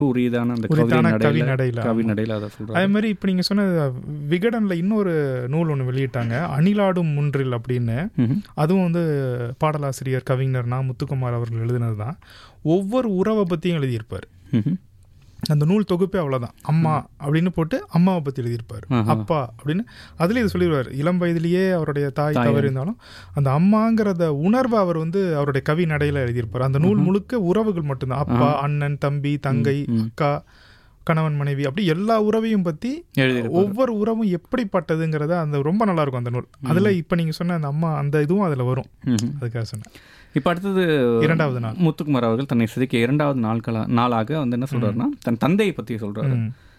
உரியதான அந்த கவி நடையில அதை சொல்றாரு. அதே மாதிரி இப்போ நீங்கள் சொன்ன விகடனில் இன்னொரு நூல் ஒன்று வெளியிட்டாங்க, அணிலாடும் முன்றில் அப்படின்னு. அதுவும் வந்து பாடலாசிரியர் கவிஞர் முத்துக்குமார் அவர்கள் எழுதினது தான். ஒவ்வொரு உறவை பற்றியும் எழுதியிருப்பார். அந்த நூல் தொகுப்பே அவ்வளோதான். அம்மா அப்படின்னு போட்டு அம்மாவை பற்றி எழுதியிருப்பார், அப்பா அப்படின்னு. அதுலேயே இது சொல்லிடுவார், இளம் வயதிலேயே அவருடைய தாய் தவறு இருந்தாலும் அந்த அம்மாங்கிறத உணர்வை அவர் வந்து அவருடைய கவி நடையில் எழுதியிருப்பார். அந்த நூல் முழுக்க உறவுகள் மட்டும்தான். அப்பா, அண்ணன், தம்பி, தங்கை, அக்கா, கணவன், மனைவி, அப்படி எல்லா உறவையும் பற்றி ஒவ்வொரு உறவும் எப்படிப்பட்டதுங்கிறத அந்த ரொம்ப நல்லா இருக்கும் அந்த நூல். அதில் இப்போ நீங்கள் சொன்ன அந்த அம்மா அந்த இதுவும் அதில் வரும். அதுக்காக சொன்னேன். இப்போ அடுத்தது இரண்டாவது நாள் முத்துக்குமார் அவர்கள் தன்னை சிதைக்க இரண்டாவது நாளாக வந்து என்ன சொல்கிறாருன்னா, தன் தந்தையை பற்றி சொல்கிறாரு.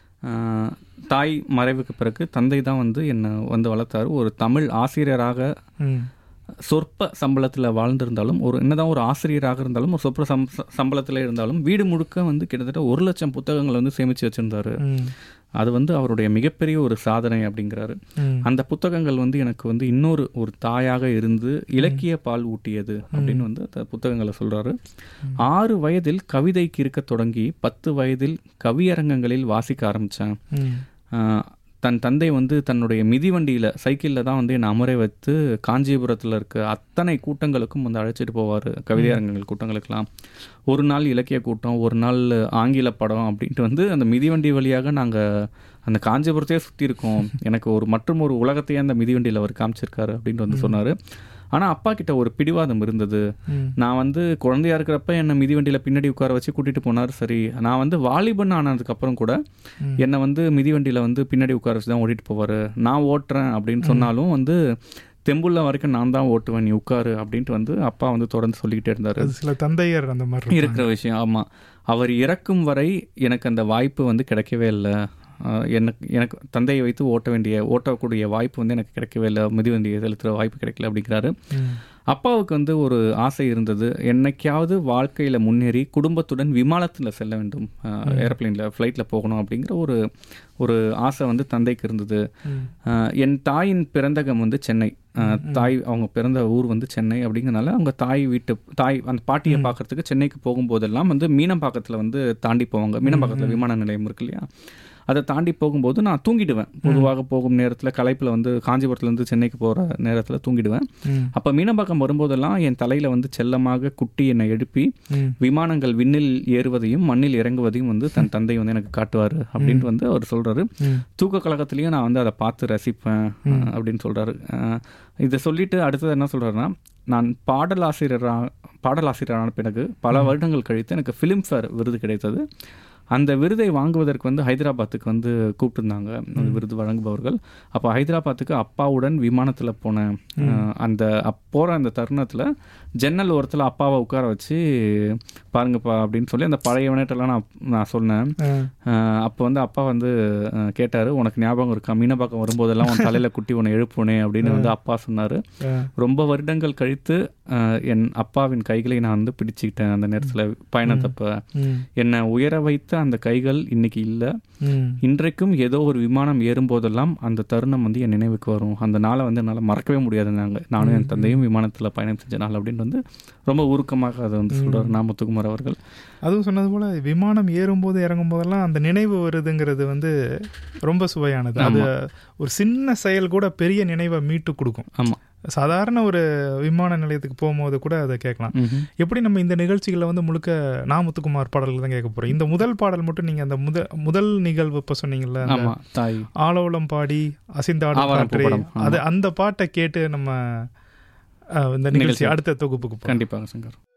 தாய் மறைவுக்கு பிறகு தந்தை தான் வந்து என்னை வந்து வளர்த்தாரு. ஒரு தமிழ் ஆசிரியராக சொற்ப சம்பளத்தில் வாழ்ந்திருந்தாலும், என்னதான் ஒரு ஆசிரியராக இருந்தாலும், ஒரு சொற்ப சம்பளத்தில் இருந்தாலும் வீடு முழுக்க வந்து கிட்டத்தட்ட 1,00,000 புத்தகங்கள் வந்து சேமித்து வச்சுருந்தாரு. அது வந்து அவருடைய மிகப்பெரிய ஒரு சாதனை அப்படிங்கிறாரு. அந்த புத்தகங்கள் வந்து எனக்கு வந்து இன்னொரு தாயாக இருந்து இலக்கிய பால் ஊட்டியது அப்படின்னு வந்து அந்த புத்தகங்களை சொல்கிறாரு. 6 வயதில் கவிதைக்கு இருக்க தொடங்கி 10 வயதில் கவியரங்கங்களில் வாசிக்க ஆரம்பித்தேன். தன் தந்தை வந்து தன்னுடைய மிதிவண்டியில் சைக்கிளில் தான் வந்து என்னை அமரை வைத்து காஞ்சிபுரத்தில் இருக்க அத்தனை கூட்டங்களுக்கும் வந்து அழைச்சிட்டு போவார். கவிதையரங்கங்கள் கூட்டங்களுக்கெல்லாம். ஒரு நாள் இலக்கிய கூட்டம், ஒரு நாள் ஆங்கில படம் அப்படின்ட்டு வந்து அந்த மிதிவண்டி வழியாக நாங்கள் அந்த காஞ்சிபுரத்தையே சுற்றி இருக்கோம். எனக்கு மற்றும் ஒரு உலகத்தையே அந்த மிதிவண்டியில் அவர் காமிச்சிருக்காரு அப்படின்ட்டு வந்து சொன்னார். ஆனால் அப்பா கிட்ட ஒரு பிடிவாதம் இருந்தது. நான் வந்து குழந்தையா இருக்கிறப்ப என்னை மிதிவண்டியில் பின்னாடி உட்கார வச்சு கூட்டிகிட்டு போனார். சரி, நான் வந்து வாலிபன் ஆனதுக்கப்புறம் கூட என்னை வந்து மிதிவண்டியில் வந்து பின்னாடி உட்கார வச்சு தான் ஓட்டிகிட்டு போவார். நான் ஓட்டுறேன் அப்படின்னு சொன்னாலும் வந்து தெம்புள்ள வரைக்கும் நான் தான் ஓட்டுவேன், நீ உட்காரு அப்படின்ட்டு வந்து அப்பா வந்து தொடர்ந்து சொல்லிக்கிட்டே இருந்தார். சில தந்தையர் அந்த மாதிரி இருக்கிற விஷயம். ஆமாம், அவர் இறக்கும் வரை எனக்கு அந்த வாய்ப்பு வந்து கிடைக்கவே இல்லை. எனக்கு தந்தையை வைத்து ஓட்டக்கூடிய வாய்ப்பு வந்து எனக்கு கிடைக்கவே இல்லை, மிதிவண்டியை செலுத்துகிற வாய்ப்பு கிடைக்கல அப்படிங்கிறாரு. அப்பாவுக்கு வந்து ஒரு ஆசை இருந்தது, என்னைக்காவது வாழ்க்கையில் முன்னேறி குடும்பத்துடன் விமானத்தில் செல்ல வேண்டும், ஏரோப்ளைனில் ஃப்ளைட்டில் போகணும் அப்படிங்கிற ஒரு ஆசை வந்து தந்தைக்கு இருந்தது. என் தாயின் பிறந்தகம் வந்து சென்னை. அவங்க பிறந்த ஊர் வந்து சென்னை அப்படிங்கிறனால அவங்க தாய் அந்த பாட்டியை பார்க்கறதுக்கு சென்னைக்கு போகும்போதெல்லாம் வந்து மீனம்பாக்கத்தில் வந்து தாண்டி போவாங்க. மீனம்பாக்கத்தில் விமான நிலையம் இருக்கு இல்லையா, அதை தாண்டி போகும்போது நான் தூங்கிடுவேன். பொதுவாக போகும் நேரத்தில் களைப்பில் வந்து காஞ்சிபுரத்துலேருந்து சென்னைக்கு போகிற நேரத்தில் தூங்கிடுவேன். அப்போ மீனம்பாக்கம் வரும்போதெல்லாம் என் தலையில் வந்து செல்லமாக குட்டி என்னை எழுப்பி விமானங்கள் விண்ணில் ஏறுவதையும் மண்ணில் இறங்குவதையும் வந்து தன் தந்தை வந்து எனக்கு காட்டுவார் அப்படின்ட்டு வந்து அவர் சொல்கிறாரு. தூக்க கழகத்துலேயும் நான் வந்து அதை பார்த்து ரசிப்பேன் அப்படின்னு சொல்கிறாரு. இதை சொல்லிட்டு அடுத்தது என்ன சொல்கிறாருன்னா, நான் பாடலாசிரியரான பிறகு பல வருடங்கள் கழித்து எனக்கு ஃபிலிம்ஃபேர் விருது கிடைத்தது. அந்த விருதை வாங்குவதற்கு வந்து ஹைதராபாத்துக்கு வந்து கூப்பிட்டுருந்தாங்க அந்த விருது வழங்குபவர்கள். அப்போ ஹைதராபாத்துக்கு அப்பாவுடன் விமானத்தில் போனேன். அந்த போகிற அந்த தருணத்தில் ஜன்னல் ஓரத்தில் அப்பாவை உட்கார வச்சு பாருங்கப்பா அப்படின்னு சொல்லி அந்த பழைய வினைட்டெல்லாம் நான் சொன்னேன். அப்போ வந்து அப்பா வந்து கேட்டார், உனக்கு ஞாபகம் இருக்கா, மீனம்பாக்கம் வரும்போதெல்லாம் உன் தலையில் குட்டி உன்னை எழுப்புனே அப்படின்னு வந்து அப்பா சொன்னார். ரொம்ப வருடங்கள் கழித்து என் அப்பாவின் கைகளை நான் வந்து பிடிச்சிக்கிட்டேன் அந்த நேரத்தில் பயணத்தப்ப. என்னை உயர வைத்த அந்த கைகள் இன்னைக்கு இல்லை. இன்றைக்கும் ஏதோ ஒரு விமானம் ஏறும்போதெல்லாம் அந்த தருணம் வந்து என் நினைவுக்கு வரும். அந்த நாளை வந்து என்னால் மறக்கவே முடியாது. நானும் என் தந்தையும் விமானத்தில் பயணம் செஞ்ச நாள் அப்படின்னு வந்து ரொம்ப உருக்கமாக அதை வந்து சொல்கிறார் முத்துக்குமார் அவர்கள். அதுவும் சொன்னது போல் விமானம் ஏறும்போது இறங்கும் போதெல்லாம் அந்த நினைவு வருதுங்கிறது வந்து ரொம்ப சுவையானது. அது ஒரு சின்ன செயல் கூட பெரிய நினைவை மீட்டு கொடுக்கும். ஆமாம், சாதாரண ஒரு விமான நிலையத்துக்கு போகும்போது கூட அதை கேட்கலாம். எப்படி நம்ம இந்த நிகழ்ச்சிகளில் வந்து முழுக்க முத்துக்குமார் பாடல்கள் தான் கேட்க போகிறோம். இந்த முதல் பாடல் மட்டும் நீங்கள் அந்த முதல் நிகழ்வு இப்போ சொன்னீங்கல்ல, ஆலோலம் பாடி அசிந்தாடும், அது அந்த பாட்டை கேட்டு நம்ம இந்த நிகழ்ச்சி அடுத்த தொகுப்புக்கு கண்டிப்பாக சங்கர்.